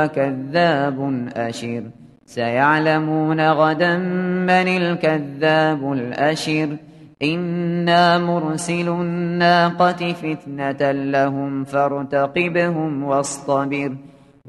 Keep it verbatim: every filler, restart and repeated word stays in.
كذاب أشر سيعلمون غدا من الكذاب الأشر إنا مرسل الناقة فتنة لهم فارتقبهم واصطبر